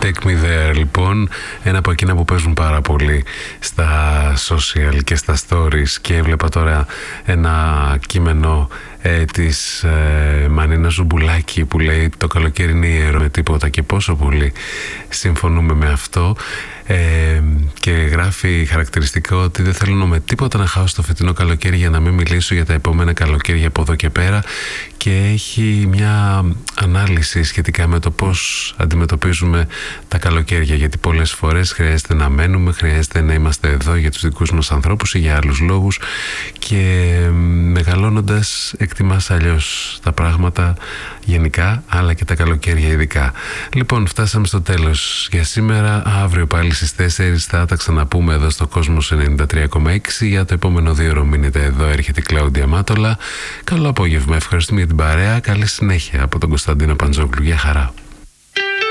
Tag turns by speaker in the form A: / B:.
A: Take Me There, λοιπόν, ένα από εκείνα που παίζουν πάρα πολύ στα social και στα stories, και έβλεπα τώρα ένα κείμενο της Μανίνα Ζουμπουλάκη που λέει «Το καλοκαίρι είναι ιερό με τίποτα», και πόσο πολύ συμφωνούμε με αυτό. Και γράφει χαρακτηριστικό ότι δεν θέλω με τίποτα να χάσω το φετινό καλοκαίρι για να μην μιλήσω για τα επόμενα καλοκαίρια από εδώ και πέρα, και έχει μια ανάλυση σχετικά με το πώς αντιμετωπίζουμε τα καλοκαίρια, γιατί πολλές φορές χρειάζεται να μένουμε, χρειάζεται να είμαστε εδώ για τους δικούς μας ανθρώπους ή για άλλους λόγους, και μεγαλώνοντας εκτιμάς αλλιώς τα πράγματα γενικά, αλλά και τα καλοκαίρια ειδικά. Λοιπόν, φτάσαμε στο τέλος για σήμερα. Αύριο πάλι στις 4 θα τα ξαναπούμε εδώ στο Κόσμος 93,6. Για το επόμενο 2ωρο μείνετε εδώ, έρχεται η Κλάουντια Μάτολα. Καλό απόγευμα, ευχαριστούμε για την παρέα. Καλή συνέχεια από τον Κωνσταντίνο Παντζόγλου. Γεια χαρά.